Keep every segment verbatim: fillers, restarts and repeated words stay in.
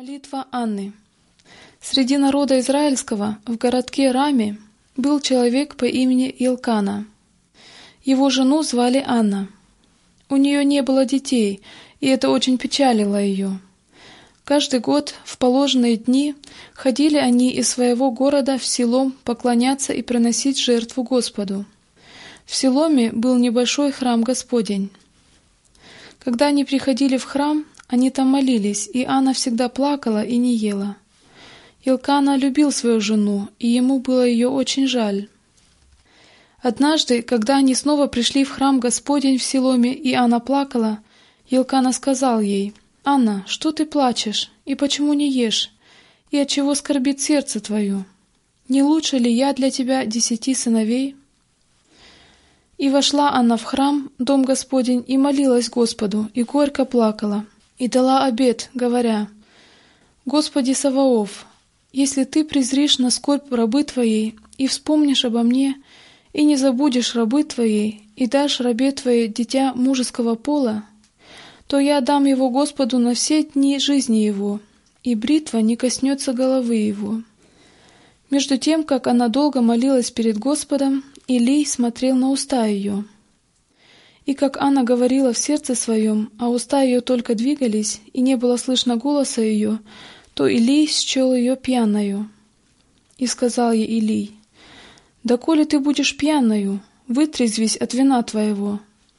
Молитва Анны. Среди народа израильского в городке Раме был человек по имени Илкана. Его жену звали Анна. У нее не было детей, и это очень печалило ее. Каждый год в положенные дни ходили они из своего города в село поклоняться и приносить жертву Господу. В Силоме был небольшой храм Господень. Когда они приходили в храм, они там молились, и Анна всегда плакала и не ела. Илкана любил свою жену, и ему было ее очень жаль. Однажды, когда они снова пришли в храм Господень в Силоме, и Анна плакала, Илкана сказал ей: «Анна, что ты плачешь, и почему не ешь, и отчего скорбит сердце твое? Не лучше ли я для тебя десяти сыновей?» И вошла Анна в храм, дом Господень, и молилась Господу, и горько плакала, и дала обет, говоря: «Господи Саваоф, если ты презришь на скорбь рабы твоей, и вспомнишь обо мне, и не забудешь рабы твоей, и дашь рабе твоей дитя мужеского пола, то я дам его Господу на все дни жизни его, и бритва не коснется головы его». Между тем, как она долго молилась перед Господом, Илий смотрел на уста ее. И как Анна говорила в сердце своем, а уста ее только двигались, и не было слышно голоса ее, то Илий счел ее пьяною. И сказал ей Илий: «Доколе ты будешь пьяною, вытрезвись от вина твоего».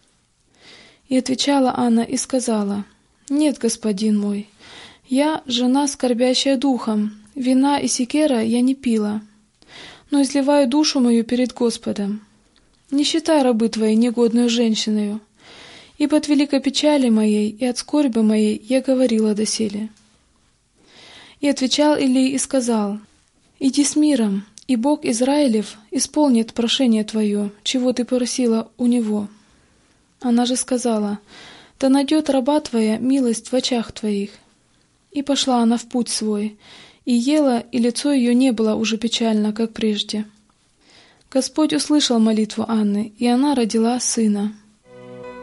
И отвечала Анна и сказала: «Нет, господин мой, я жена, скорбящая духом, вина и секера я не пила, но изливаю душу мою перед Господом. Не считай рабы твоей негодную женщиною, ибо от великой печали моей и от скорби моей я говорила доселе». И отвечал Илий и сказал: «Иди с миром, и Бог Израилев исполнит прошение твое, чего ты просила у него». Она же сказала: «Да найдет раба твоя милость в очах твоих». И пошла она в путь свой, и ела, и лицо ее не было уже печально, как прежде. Господь услышал молитву Анны, и она родила сына.